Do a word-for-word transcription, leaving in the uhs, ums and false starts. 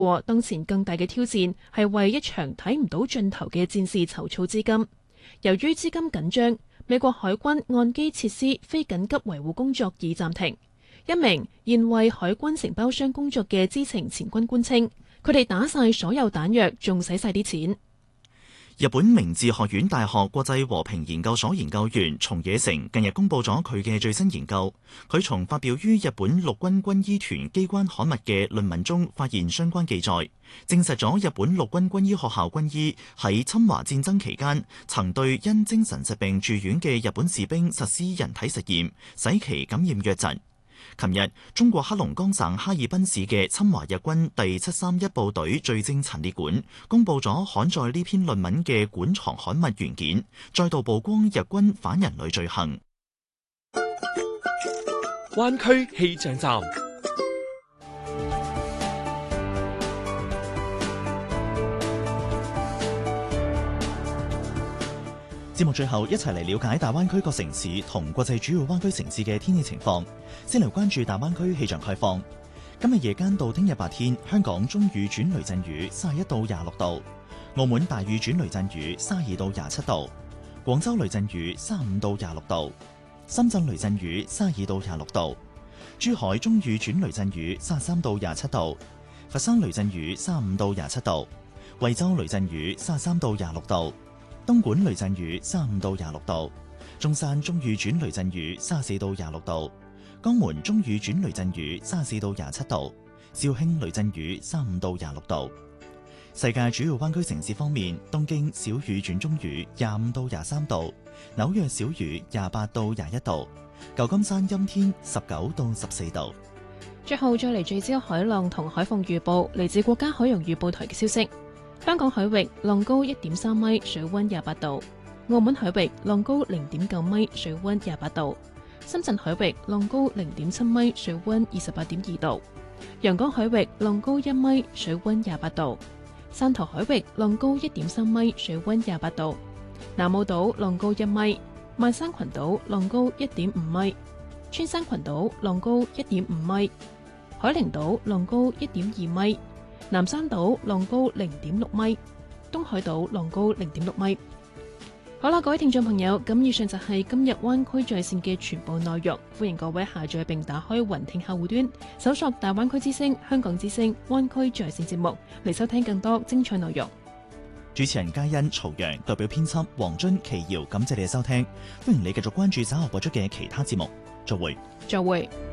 過當前更大嘅挑戰係為一場睇唔到盡頭嘅戰事籌措資金。由於資金緊張，美國海軍岸基設施非緊急維護工作已暫停。一名現為海軍承包商工作嘅知情前軍官稱，佢哋打晒所有彈藥，仲使晒啲錢。 日本明治學院大學國際和平研究所研究員松野成近日公布咗佢嘅最新研究。佢從發表於日本陸軍軍醫團機關刊物嘅論文中發現相關記載，證實咗日本陸軍軍醫學校軍醫喺侵華戰爭期間曾對因精神疾病住院嘅日本士兵實施人體實驗，使其感染瘧疾。琴日，中國黑龍江省哈爾濱市嘅侵華日軍第七三一部隊罪證陳列館公布咗刊載呢篇論文嘅館藏刊物原件，再度曝光日軍反人類罪行。 灣區氣象站。 節目最後一齊嚟了解大灣區各城市同國際主要灣區城市嘅天氣情況。先嚟關注大灣區氣象概況。今日夜間到聽日白天，香港中雨轉雷陣雨，三十一到廿六度；澳門大雨轉雷陣雨，三十二到廿七度；廣州雷陣雨，三十五到廿六度；深圳雷陣雨，三十二到廿六度；珠海中雨轉雷陣雨，三十三到廿七度；佛山雷陣雨，三十五到廿七度；惠州雷陣雨，三十三到廿六度。東莞雷陣雨三十五到廿六度，中山中雨轉雷陣雨三十四到廿六度，江門中雨轉雷陣雨三十四到廿七度，肇慶雷陣雨三十五到廿六度。世界主要灣區城市方面，東京小雨轉中雨廿五到廿三度，紐約小雨廿八到廿一度，舊金山陰天十九到十四度。 最後再嚟聚焦海浪同海況預報，嚟自國家海洋預報台嘅消息。香港海域浪高一點三米，水溫廿八度；澳門海域浪高零點九米，水溫廿八度；深圳海域浪高零點七米，水溫二十八點二度；陽江海域浪高一米，水溫廿八度；汕頭海域浪高一點三米，水溫廿八度；南澳島浪高一米；萬山群島浪高一點五米；穿山群島浪高一點五米；海陵島浪高一點二米。南山島浪高零點六米，東海島浪高零點六米。好啦，各位聽眾朋友，咁以上就係今日灣區在線嘅全部內容。歡迎各位下載並打開雲聽客戶端，搜索大灣區之聲、香港之聲、灣區在線節目嚟收聽更多精彩內容。 主持人嘉欣、曹陽代表編輯黃津、奇瑤，感謝你嘅收聽。歡迎你繼續關注稍後播出嘅其他節目。再會。 再會。